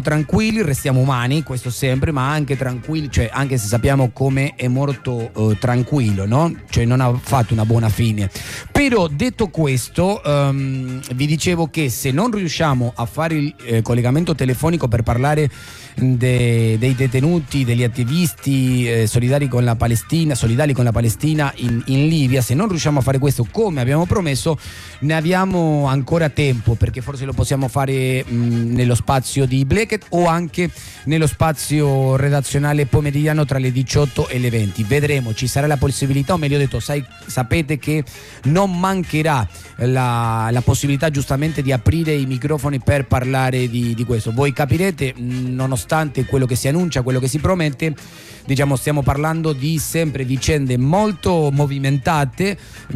tranquilli, restiamo umani, questo sempre, ma anche tranquilli, cioè anche se sappiamo come è morto tranquillo, no? Cioè non ha fatto una buona fine. Però detto questo, vi dicevo che se non riusciamo a fare il collegamento telefonico per parlare dei detenuti, degli attivisti solidari con la Palestina in Libia, se non riusciamo a fare questo come abbiamo promesso, ne abbiamo ancora tempo, perché forse lo possiamo fare nello spazio di Blackett o anche nello spazio redazionale pomeridiano tra le 18 e le 20. Vedremo, ci sarà la possibilità, o meglio detto, sapete che non mancherà la possibilità giustamente di aprire i microfoni per parlare di questo. Voi capirete, nonostante quello che si annuncia, quello che si promette, diciamo stiamo parlando di sempre vicende molto movimentate.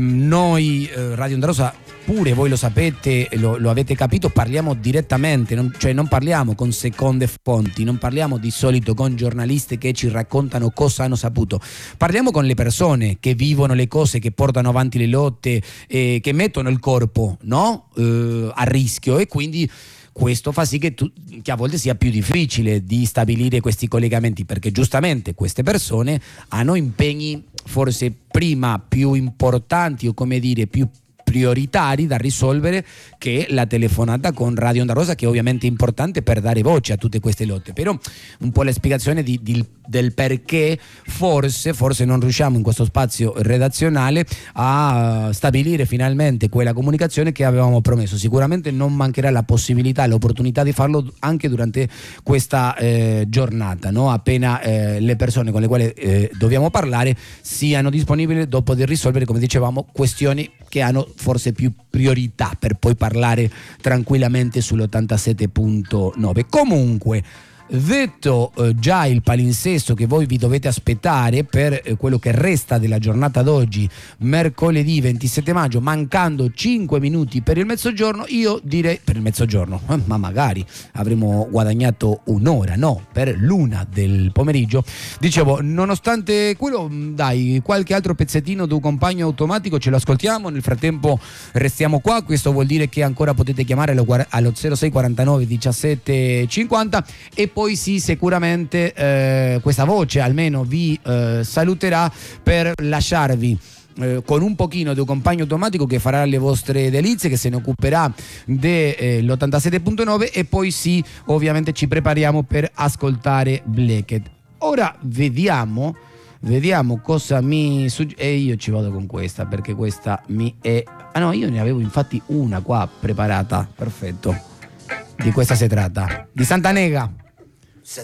Noi Radio Onda Rosa, pure voi lo sapete, lo avete capito, parliamo direttamente, cioè non parliamo con seconde fonti, non parliamo di solito con giornalisti che ci raccontano cosa hanno saputo, parliamo con le persone che vivono le cose, che portano avanti le lotte, che mettono il corpo, no? A rischio, e quindi questo fa sì che a volte sia più difficile di stabilire questi collegamenti, perché giustamente queste persone hanno impegni forse prima più importanti, o come dire più prioritari da risolvere, che la telefonata con Radio Onda Rosa, che ovviamente è importante per dare voce a tutte queste lotte. Però un po' la spiegazione del perché forse non riusciamo in questo spazio redazionale a stabilire finalmente quella comunicazione che avevamo promesso. Sicuramente non mancherà la possibilità, l'opportunità di farlo anche durante questa giornata, no? Appena le persone con le quali dobbiamo parlare siano disponibili, dopo di risolvere, come dicevamo, questioni che hanno forse più priorità, per poi parlare tranquillamente sull'87.9. Comunque, detto già il palinsesto che voi vi dovete aspettare per quello che resta della giornata d'oggi, mercoledì 27 maggio, mancando 5 minuti per il mezzogiorno, io direi per il mezzogiorno, ma magari avremmo guadagnato un'ora, no, per l'una del pomeriggio. Dicevo, nonostante quello, dai, qualche altro pezzettino di un compagno automatico ce lo ascoltiamo, nel frattempo restiamo qua. Questo vuol dire che ancora potete chiamare allo 0649 17 50, e poi sì, sicuramente questa voce almeno vi saluterà per lasciarvi con un pochino di un compagno automatico che farà le vostre delizie, che se ne occuperà dell'87.9, e poi sì, ovviamente ci prepariamo per ascoltare Blackett. Ora vediamo cosa mi e io ci vado con questa, perché questa mi è... Ah no, io ne avevo infatti una qua preparata, perfetto. Di questa si tratta, di Santa Nega.